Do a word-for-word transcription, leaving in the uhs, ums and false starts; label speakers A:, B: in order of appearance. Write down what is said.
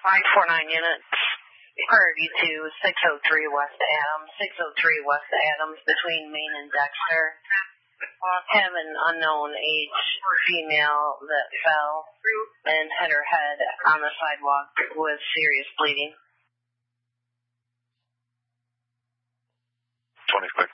A: five four nine units. Priority to six oh three West Adams, six oh three West Adams between Main and Dexter. Have an unknown age female that fell and hit her head on the sidewalk with serious bleeding.
B: twenty-six.